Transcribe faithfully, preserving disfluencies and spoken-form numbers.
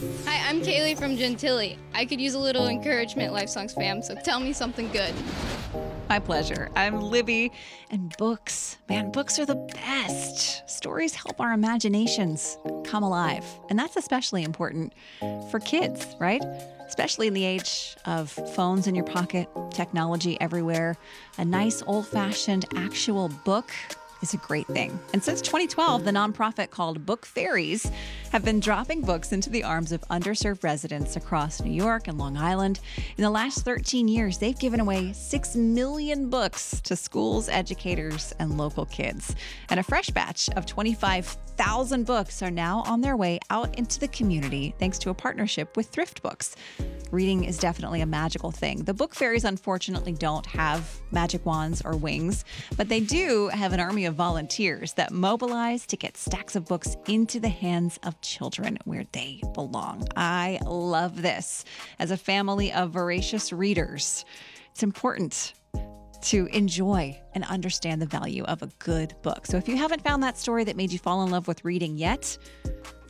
Hi, I'm Kaylee from Gentilly. I could use a little encouragement, Life Songs fam, so tell me something good. My pleasure. I'm Libby. And books, man, books are the best. Stories help our imaginations come alive. And that's especially important for kids, right? Especially in the age of phones in your pocket, technology everywhere. A nice old fashioned actual book is a great thing. And since twenty twelve, the nonprofit called Book Fairies have been dropping books into the arms of underserved residents across New York and Long Island. In the last thirteen years, they've given away six million books to schools, educators, and local kids. And a fresh batch of twenty-five thousand books are now on their way out into the community thanks to a partnership with Thrift Books. Reading is definitely a magical thing. The Book Fairies, unfortunately, don't have magic wands or wings, but they do have an army of volunteers that mobilize to get stacks of books into the hands of children where they belong. I love this. As a family of voracious readers, it's important to enjoy and understand the value of a good book. So if you haven't found that story that made you fall in love with reading yet,